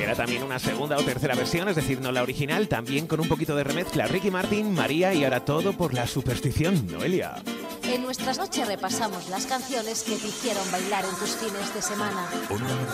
Queda también una segunda o tercera versión, es decir, no la original, también con un poquito de remezcla. Ricky Martin, María y ahora todo por la superstición. Noelia. En nuestras noches repasamos las canciones que te hicieron bailar en tus fines de semana.